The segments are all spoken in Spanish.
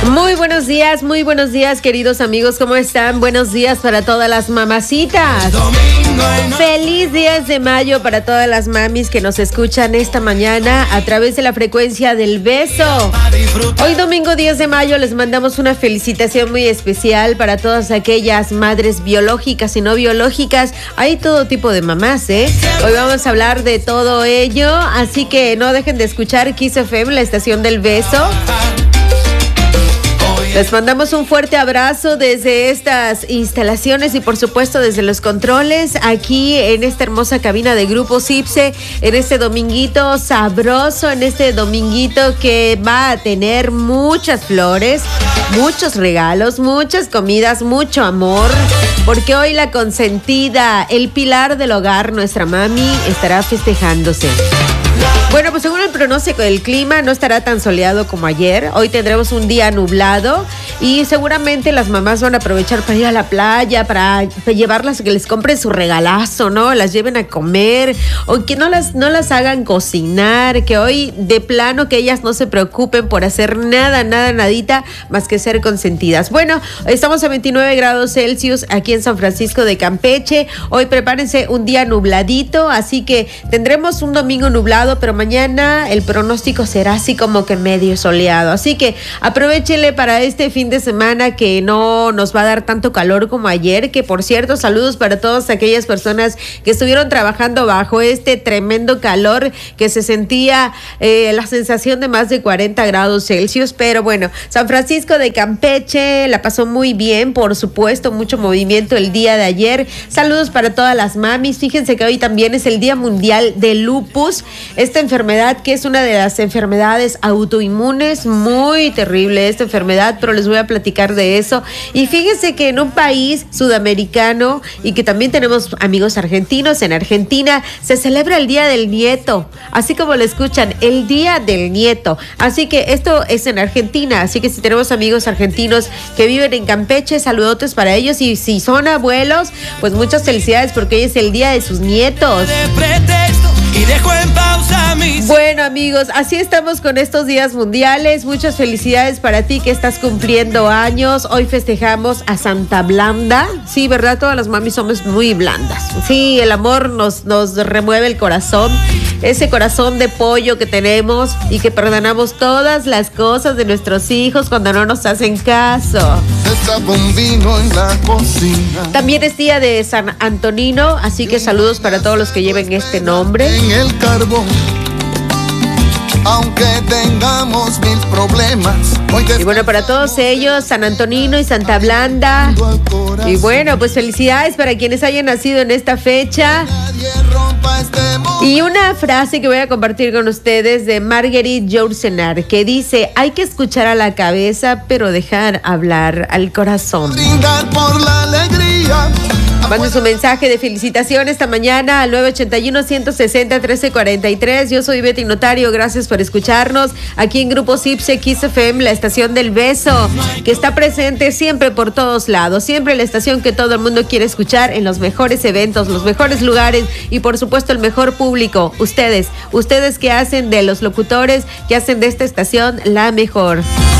Muy buenos días, queridos amigos, ¿cómo están? Buenos días para todas las mamacitas. Feliz 10 de mayo para todas las mamis que nos escuchan esta mañana a través de la frecuencia del beso. Hoy domingo 10 de mayo les mandamos una felicitación muy especial para todas aquellas madres biológicas y no biológicas. Hay todo tipo de mamás, ¿eh? Hoy vamos a hablar de todo ello, así que no dejen de escuchar Kiss FM, la estación del beso. Les mandamos un fuerte abrazo desde estas instalaciones y por supuesto desde los controles aquí en esta hermosa cabina de Grupo Cipse, en este dominguito sabroso, en este dominguito que va a tener muchas flores, muchos regalos, muchas comidas, mucho amor, porque hoy la consentida, el pilar del hogar, nuestra mami, estará festejándose. Bueno, pues según el pronóstico del clima no estará tan soleado como ayer. Hoy tendremos un día nublado y seguramente las mamás van a aprovechar para ir a la playa, para llevarlas, que les compren su regalazo, ¿no? Las lleven a comer o que no las hagan cocinar, que hoy de plano que ellas no se preocupen por hacer nadita más que ser consentidas. Bueno, estamos a 29 grados Celsius aquí en San Francisco de Campeche. Hoy prepárense un día nubladito, así que tendremos un domingo nublado, pero mañana el pronóstico será así como que medio soleado, así que aprovechenle para este fin de semana que no nos va a dar tanto calor como ayer, que por cierto, saludos para todas aquellas personas que estuvieron trabajando bajo este tremendo calor que se sentía la sensación de más de 40 grados Celsius, pero bueno, San Francisco de Campeche la pasó muy bien, por supuesto, mucho movimiento el día de ayer. Saludos para todas las mamis. Fíjense que hoy también es el Día Mundial del Lupus, esta enfermedad que es una de las enfermedades autoinmunes, muy terrible esta enfermedad, pero les voy a platicar de eso. Y fíjense que en un país sudamericano y que también tenemos amigos argentinos, en Argentina se celebra el Día del Nieto, así como lo escuchan, el Día del Nieto. Así que esto es en Argentina, así que si tenemos amigos argentinos que viven en Campeche, saludotes para ellos, y si son abuelos, pues muchas felicidades porque hoy es el Día de sus nietos. Y dejo en pausa mis... Bueno, amigos, así estamos con estos días mundiales. Muchas felicidades para ti que estás cumpliendo años. Hoy festejamos a Santa Blanda. Sí, ¿verdad? Todas las mamis somos muy blandas. Sí, el amor nos remueve el corazón. Ese corazón de pollo que tenemos y que perdonamos todas las cosas de nuestros hijos cuando no nos hacen caso. También es día de San Antonino, así que saludos para todos los que lleven este nombre. En el carbón, aunque tengamos mil problemas. Y bueno, para todos ellos, San Antonino y Santa Blanda. Y bueno, pues felicidades para quienes hayan nacido en esta fecha. Y una frase que voy a compartir con ustedes de Marguerite Yourcenar, que dice: hay que escuchar a la cabeza, pero dejar hablar al corazón. Brindar por la alegría. Mande su mensaje de felicitación esta mañana al 981-160-1343. Yo soy Betty Notario, gracias por escucharnos aquí en Grupo Cipse, Kiss FM, la estación del beso, que está presente siempre por todos lados, siempre la estación que todo el mundo quiere escuchar en los mejores eventos, los mejores lugares y por supuesto el mejor público, ustedes que hacen de los locutores, que hacen de esta estación la mejor.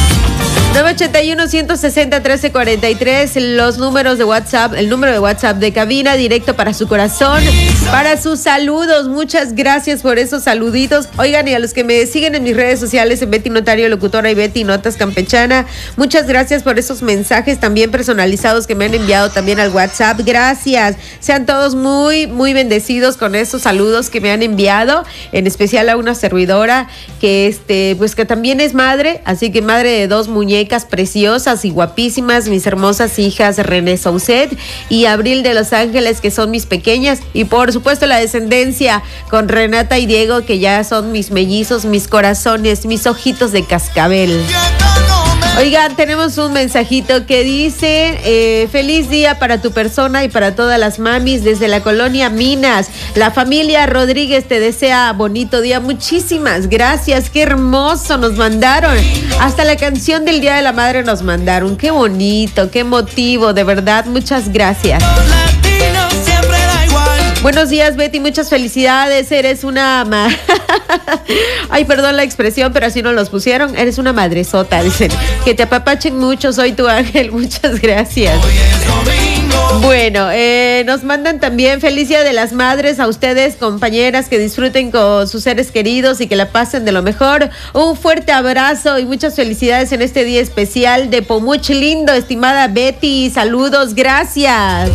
981-160-1343, los números de WhatsApp, el número de WhatsApp de cabina directo para su corazón, para sus saludos. Muchas gracias por esos saluditos. Oigan, y a los que me siguen en mis redes sociales, en Betty Notario Locutora y Betty Notas Campechana, muchas gracias por esos mensajes también personalizados que me han enviado también al WhatsApp. Gracias. Sean todos muy, muy bendecidos con esos saludos que me han enviado, en especial a una servidora que pues que también es madre, así que madre de dos muñecas preciosas y guapísimas, mis hermosas hijas René Saucet y Abril de Los Ángeles, que son mis pequeñas, y por supuesto la descendencia con Renata y Diego, que ya son mis mellizos, mis corazones, mis ojitos de cascabel. Oigan, tenemos un mensajito que dice: feliz día para tu persona y para todas las mamis desde la colonia Minas. La familia Rodríguez te desea bonito día. Muchísimas gracias, qué hermoso nos mandaron. Hasta la canción del Día de la Madre nos mandaron. Qué bonito, qué emotivo, de verdad, muchas gracias. Buenos días, Betty, muchas felicidades. Eres una ay, perdón la expresión, pero así nos los pusieron. Eres una madresota, dicen. Que te apapachen mucho, soy tu ángel. Muchas gracias. Bueno, nos mandan también feliz Día de las Madres a ustedes, compañeras, que disfruten con sus seres queridos y que la pasen de lo mejor. Un fuerte abrazo y muchas felicidades en este día especial de Pomuch lindo, estimada Betty. Saludos, gracias.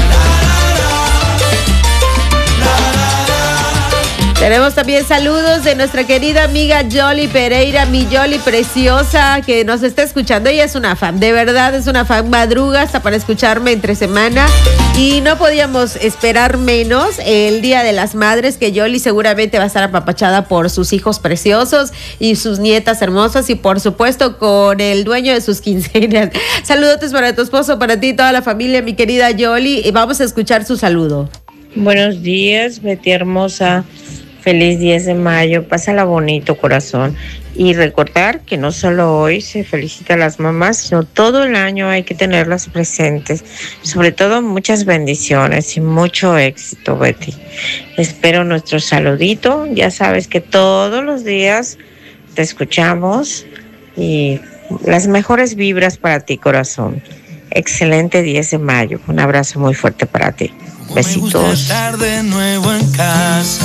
Tenemos también saludos de nuestra querida amiga Yoli Pereira, mi Yoli preciosa, que nos está escuchando. Ella es una fan, de verdad es una fan, madruga hasta para escucharme entre semana. Y no podíamos esperar menos el Día de las Madres, que Yoli seguramente va a estar apapachada por sus hijos preciosos y sus nietas hermosas y por supuesto con el dueño de sus quincenas. Saludotes para tu esposo, para ti y toda la familia, mi querida Yoli. Y vamos a escuchar su saludo. Buenos días, Betty hermosa. Feliz 10 de mayo, pásala bonito, corazón. Y recordar que no solo hoy se felicita a las mamás, sino todo el año hay que tenerlas presentes. Sobre todo muchas bendiciones y mucho éxito, Betty. Espero nuestro saludito. Ya sabes que todos los días te escuchamos y las mejores vibras para ti, corazón. Excelente 10 de mayo. Un abrazo muy fuerte para ti. Besitos. Me gusta estar de nuevo en casa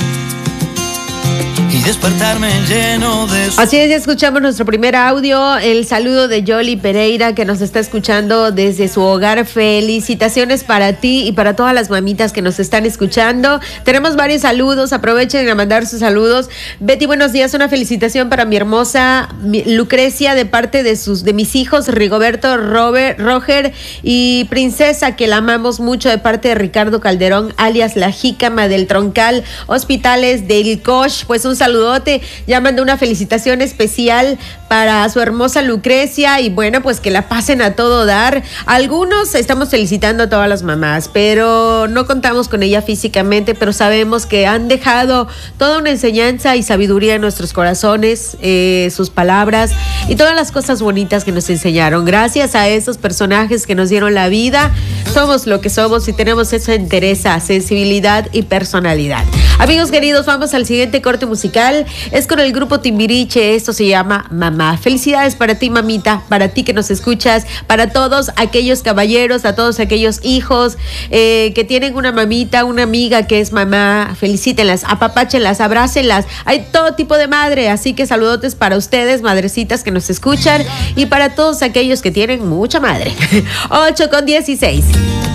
y despertarme lleno de... Así es, ya escuchamos nuestro primer audio, el saludo de Yoli Pereira, que nos está escuchando desde su hogar. Felicitaciones para ti y para todas las mamitas que nos están escuchando. Tenemos varios saludos, aprovechen a mandar sus saludos. Betty, buenos días, una felicitación para mi hermosa Lucrecia de parte de mis hijos Rigoberto, Roger y Princesa, que la amamos mucho, de parte de Ricardo Calderón, alias La Jícama del Troncal, Hospitales del Cosh. Pues un saludote, ya mandó una felicitación especial para su hermosa Lucrecia y bueno, pues que la pasen a todo dar. Algunos estamos felicitando a todas las mamás, pero no contamos con ella físicamente, pero sabemos que han dejado toda una enseñanza y sabiduría en nuestros corazones, sus palabras y todas las cosas bonitas que nos enseñaron. Gracias a esos personajes que nos dieron la vida, somos lo que somos y tenemos esa entereza, sensibilidad y personalidad. Amigos queridos, vamos al siguiente corte musical. Es con el grupo Timbiriche, esto se llama Mamá. Felicidades para ti, mamita, para ti que nos escuchas, para todos aquellos caballeros, a todos aquellos hijos que tienen una mamita, una amiga que es mamá. Felicítenlas, apapáchenlas, abrácenlas. Hay todo tipo de madre, así que saludotes para ustedes, madrecitas que nos escuchan, y para todos aquellos que tienen mucha madre. 8:16.